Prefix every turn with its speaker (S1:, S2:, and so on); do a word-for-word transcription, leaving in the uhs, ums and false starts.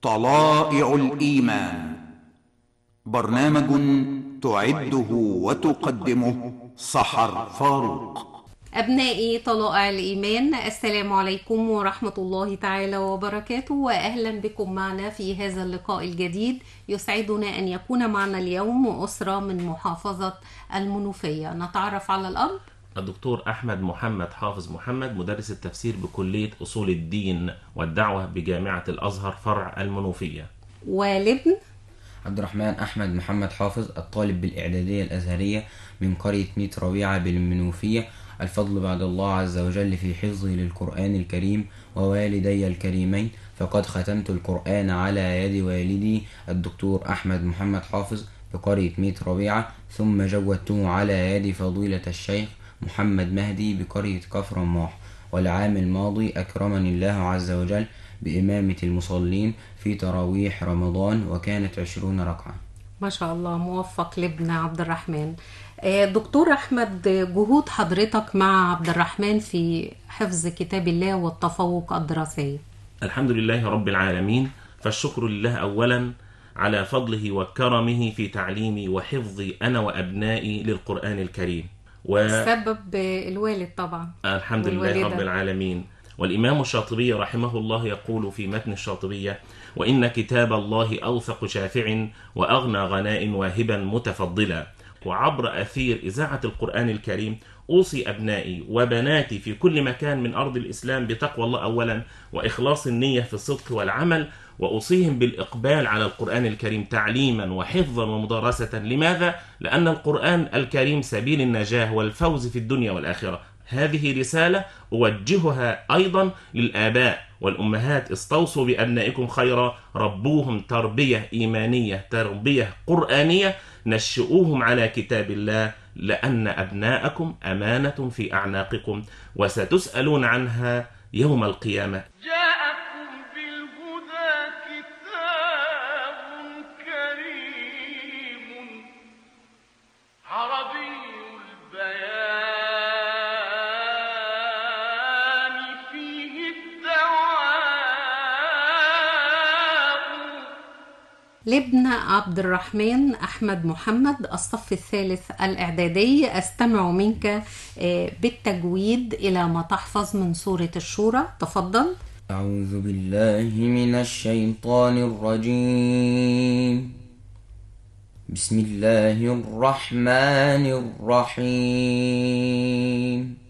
S1: طلائع الإيمان، برنامج تعده وتقدمه سحر فاروق.
S2: أبنائي طلائع الإيمان، السلام عليكم ورحمة الله تعالى وبركاته، وأهلا بكم معنا في هذا اللقاء الجديد. يسعدنا أن يكون معنا اليوم أسرة من محافظة المنوفية. نتعرف على الأب
S3: الدكتور أحمد محمد حافظ محمد، مدرس التفسير بكلية أصول الدين والدعوة بجامعة الأزهر فرع المنوفية.
S2: والابن
S4: عبد الرحمن أحمد محمد حافظ، الطالب بالإعدادية الأزهرية من قرية ميت ربيعة بالمنوفية. الفضل بعد الله عز وجل في حفظي للقرآن الكريم ووالدي الكريمين، فقد ختمت القرآن على يد والدي الدكتور أحمد محمد حافظ بقرية ميت ربيعة، ثم جودته على يد فضيلة الشيخ محمد مهدي بقرية كفر ماح. والعام الماضي أكرمني الله عز وجل بإمامة المصلين في تراويح رمضان، وكانت عشرون ركعة.
S2: ما شاء الله، موفق لابن عبد الرحمن. دكتور أحمد، جهود حضرتك مع عبد الرحمن في حفظ كتاب الله والتفوق الدراسي.
S3: الحمد لله رب العالمين، فالشكر لله أولا على فضله وكرمه في تعليمي وحفظي أنا وأبنائي للقرآن الكريم،
S2: و... السبب الوالد طبعا.
S3: الحمد
S2: والوالدة.
S3: لله رب العالمين. والإمام الشاطبي رحمه الله يقول في متن الشاطبية: وإن كتاب الله أوثق شافع وأغنى غناء واهبا متفضلا. وعبر أثير إذاعة القرآن الكريم أوصي أبنائي وبناتي في كل مكان من أرض الإسلام بتقوى الله أولا، وإخلاص النية في الصدق والعمل، وأوصيهم بالإقبال على القرآن الكريم تعليما وحفظا ومدارسة. لماذا؟ لأن القرآن الكريم سبيل النجاة والفوز في الدنيا والآخرة. هذه رسالة أوجهها أيضا للآباء والأمهات: استوصوا بأبنائكم خيرا، ربوهم تربية إيمانية، تربية قرآنية، نشئوهم على كتاب الله، لأن أبناءكم أمانة في أعناقكم وستسألون عنها يوم القيامة.
S5: جاءكم بالهدى كتاب كريم عربي البيان فيه الدواء.
S2: لابن عبد الرحمن أحمد محمد، الصف الثالث الإعدادي. أستمع منك بالتجويد إلى ما تحفظ من سورة الشورى. تفضل.
S4: أعوذ بالله من الشيطان الرجيم. بسم الله الرحمن الرحيم.